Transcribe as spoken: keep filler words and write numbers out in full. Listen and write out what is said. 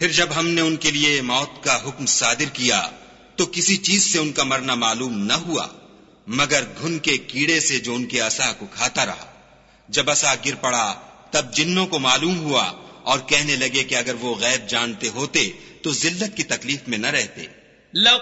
फिर जब हमने उनके लिए मौत का हुक्म सादिर किया तो किसी चीज से उनका मरना मालूम न हुआ मगर घुन के कीड़े से जो उनके असा को खाता रहा। जब असा गिर पड़ा तब जिन्नों को मालूम हुआ और कहने लगे कि अगर वो गैब जानते होते तो जिल्लत की तकलीफ में न रहते।